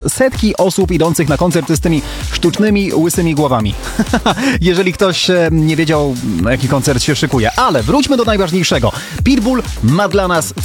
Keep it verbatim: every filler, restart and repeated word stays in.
setki osób idących na koncert z tymi sztucznymi, łysymi głowami. Jeżeli ktoś e, nie wiedział, na jaki koncert się szykuje. Ale wróćmy do najważniejszego. Pitbull ma dla nas